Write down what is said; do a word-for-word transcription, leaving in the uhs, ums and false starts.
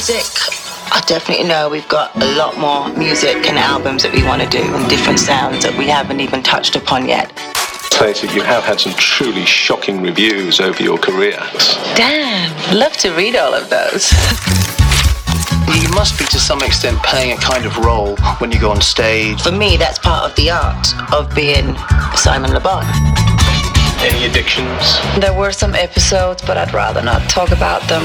music, I definitely know we've got a lot more music and albums that we want to do and different sounds that we haven't even touched upon yet. Face it, you have had some truly shocking reviews over your career. Damn, love to read all of those. You must be to some extent playing a kind of role when you go on stage. For me, that's part of the art of being Simon Le Bon. Any addictions? There were some episodes, but I'd rather not talk about them.